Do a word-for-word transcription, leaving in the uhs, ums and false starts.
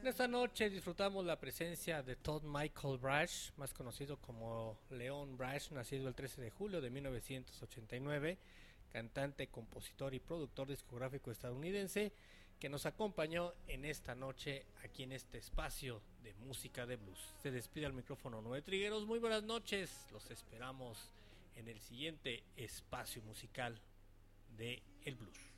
En esta noche disfrutamos la presencia de Todd Michael Brash, más conocido como Leon Brash, nacido el trece de julio de mil novecientos ochenta y nueve, cantante, compositor y productor discográfico estadounidense, que nos acompañó en esta noche aquí en este espacio de música de blues. Se despide al micrófono Nueve Trigueros, muy buenas noches, los esperamos en el siguiente espacio musical de el blues.